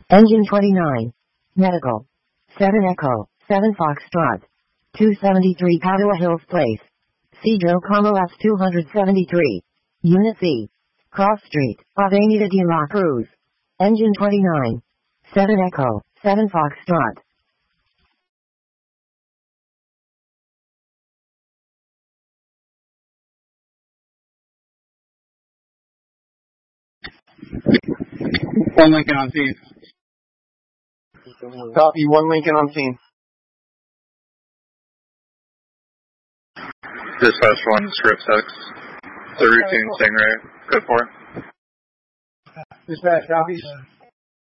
Engine 29. Medical. 7 Echo, 7 Foxtrot. 273 Padua Hills Place. Cedro Como S273. Unit C. Cross Street, Avenida de la Cruz. Engine 29. 7 Echo, 7 Foxtrot. One Lincoln on scene. Copy, 1 Lincoln on scene. Dispatch 1, script 6. The routine Stingray. Go for it. Dispatch, copies.